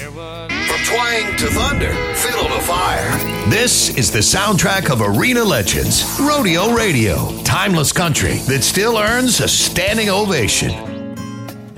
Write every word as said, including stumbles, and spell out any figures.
From twang to thunder, fiddle to fire. This is the soundtrack of arena legends, Rodeo Radio. Timeless country that still earns a standing ovation.